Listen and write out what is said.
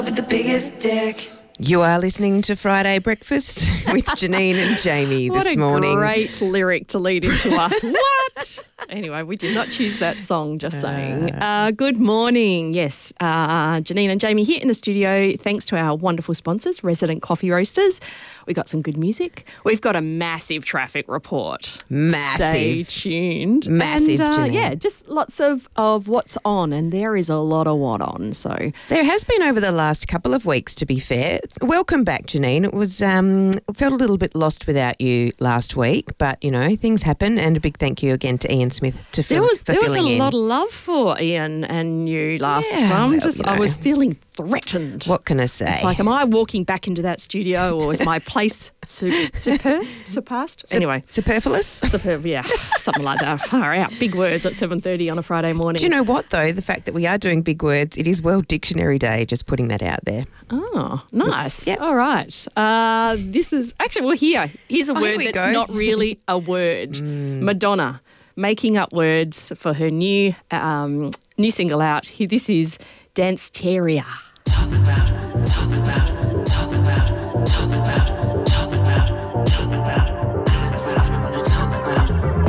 With the biggest dick. You are listening to Friday Breakfast with Janine and Jamie this morning. What a great lyric to lead into us. What? Anyway, we did not choose that song, just saying. Good morning. Yes, Janine and Jamie here in the studio, thanks to our wonderful sponsors, Resident Coffee Roasters. We got some good music. We've got a massive traffic report. Massive. Stay tuned. Massive, and, Janine. yeah, just lots of what's on, and there is a lot of what on. So There has been over the last couple of weeks, to be fair. Welcome back, Janine. It was felt a little bit lost without you last week, but, you know, things happen, and a big thank you again to Ian Smith for there was filling a in. lot of love for Ian and you last Yeah, time. well, you I know. was feeling threatened. What can I say? It's like, am I walking back into that studio, or is my place surpassed? Anyway. Superfluous? Superb, yeah, something like that. Far out. Big words at 7:30 on a Friday morning. Do you know what, though? The fact that we are doing big words, it is World Dictionary Day, just putting that out there. Oh, nice. Yep. All right. This is actually, well, here's a Here word we that's go. not really a word. Madonna making up words for her new single out. This is Dance Terrier. Talk about